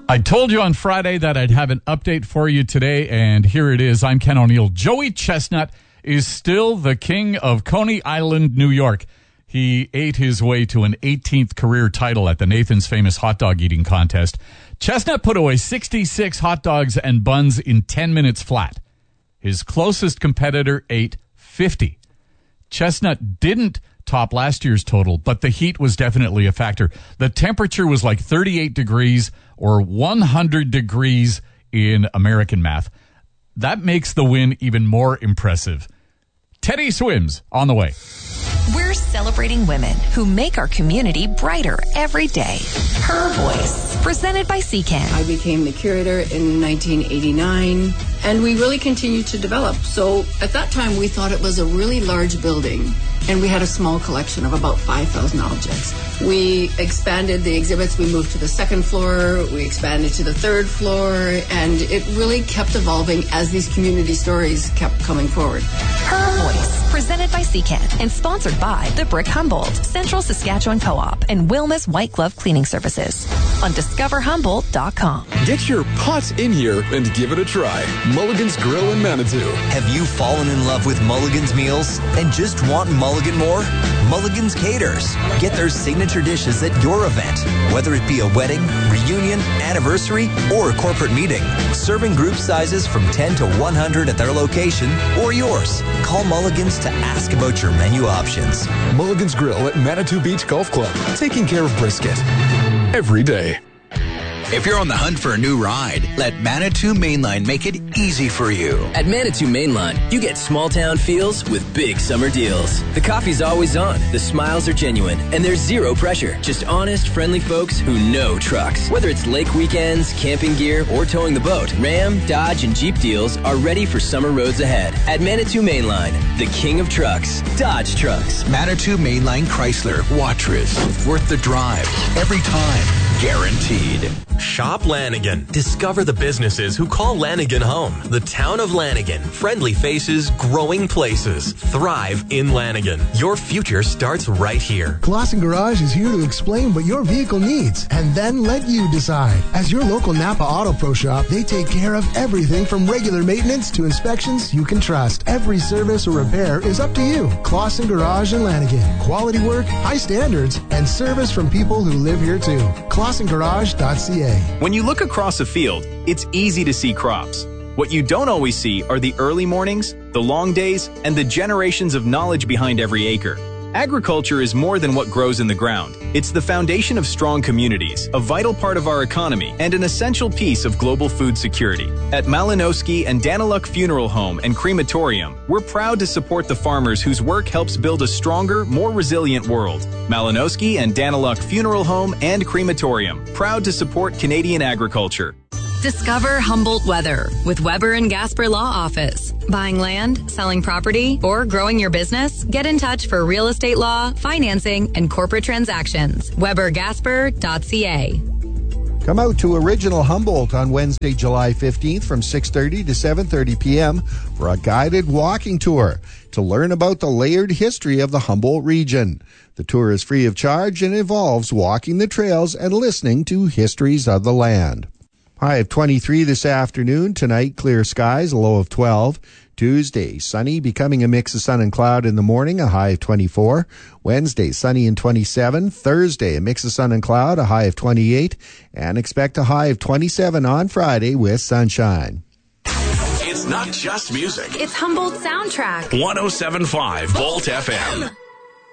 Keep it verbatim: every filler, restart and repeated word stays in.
I told you on Friday that I'd have an update for you today, and here it is. I'm Ken O'Neill. Joey Chestnut is still the king of Coney Island, New York. He ate his way to an eighteenth career title at the Nathan's Famous Hot Dog Eating Contest. Chestnut put away sixty-six hot dogs and buns in ten minutes flat. His closest competitor ate fifty. Chestnut didn't top last year's total, but the heat was definitely a factor. The temperature was like thirty-eight degrees or one hundred degrees in American math. That makes the win even more impressive. Teddy Swims on the way. We're celebrating women who make our community brighter every day. Her Voice, presented by C CAN. I became the curator in nineteen eighty-nine, and we really continued to develop. So at that time, we thought it was a really large building, and we had a small collection of about five thousand objects. We expanded the exhibits. We moved to the second floor. We expanded to the third floor, and it really kept evolving as these community stories kept coming forward. Her Voice, presented by C CAN, and sponsored by the Brick Humboldt, Central Saskatchewan Co-op, and Wilma's White Glove Cleaning Services on discover humboldt dot com. Get your pots in here and give it a try. Mulligan's Grill in Manitou. Have you fallen in love with Mulligan's meals and just want Mulligan more? Mulligan's caters. Get their signature dishes at your event, whether it be a wedding, reunion, anniversary, or a corporate meeting. Serving group sizes from ten to one hundred at their location or yours. Call Mulligan's to ask about your menu options. Mulligan's Grill at Manitou Beach Golf Club. Taking care of brisket every day. If you're on the hunt for a new ride, let Manitou Mainline make it easy for you. At Manitou Mainline, you get small town feels with big summer deals. The coffee's always on, the smiles are genuine, and there's zero pressure. Just honest, friendly folks who know trucks. Whether it's lake weekends, camping gear, or towing the boat, Ram, Dodge, and Jeep deals are ready for summer roads ahead. At Manitou Mainline, the king of trucks, Dodge Trucks. Manitou Mainline Chrysler, Watrous. Worth the drive. Every time. Guaranteed. Shop Lanigan. Discover the businesses who call Lanigan home. The town of Lanigan. Friendly faces, growing places. Thrive in Lanigan. Your future starts right here. Clausen Garage is here to explain what your vehicle needs and then let you decide. As your local Napa Auto Pro shop, they take care of everything from regular maintenance to inspections you can trust. Every service or repair is up to you. Clausen Garage in Lanigan. Quality work, high standards, and service from people who live here too. clausen garage dot c a. When you look across a field, it's easy to see crops. What you don't always see are the early mornings, the long days, and the generations of knowledge behind every acre. Agriculture is more than what grows in the ground. It's the foundation of strong communities, a vital part of our economy, and an essential piece of global food security. At Malinowski and Daniluk Funeral Home and Crematorium, we're proud to support the farmers whose work helps build a stronger, more resilient world. Malinowski and Daniluk Funeral Home and Crematorium, proud to support Canadian agriculture. Discover Humboldt Weather with Weber and Gasper Law Office. Buying land, selling property, or growing your business? Get in touch for real estate law, financing, and corporate transactions. weber gasper dot c a. Come out to Original Humboldt on Wednesday, July fifteenth from six thirty to seven thirty p.m. for a guided walking tour to learn about the layered history of the Humboldt region. The tour is free of charge and involves walking the trails and listening to histories of the land. High of twenty-three this afternoon. Tonight, clear skies, a low of twelve. Tuesday, sunny, becoming a mix of sun and cloud in the morning, a high of twenty-four. Wednesday, sunny and twenty-seven. Thursday, a mix of sun and cloud, a high of twenty-eight. And expect a high of twenty-seven on Friday with sunshine. It's not just music. It's Humboldt Soundtrack. one oh seven point five Volt F M.